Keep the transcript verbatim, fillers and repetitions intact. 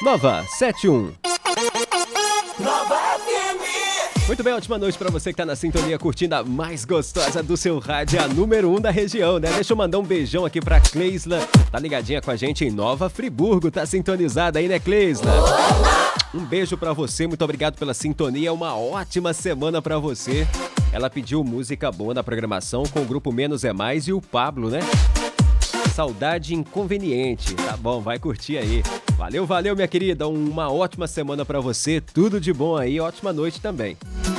Nova sete um. Nova F M. Muito bem, ótima noite pra você que tá na sintonia curtindo a mais gostosa do seu rádio, a número um da região, né? Deixa eu mandar um beijão aqui pra Cleisla, tá ligadinha com a gente em Nova Friburgo, tá sintonizada aí, né, Cleisla? Um beijo pra você, muito obrigado pela sintonia, uma ótima semana pra você. Ela pediu música boa na programação com o grupo Menos é Mais e o Pablo, né? Saudade Inconveniente, tá bom, vai curtir aí. Valeu, valeu, minha querida, uma ótima semana pra você, tudo de bom aí, ótima noite também.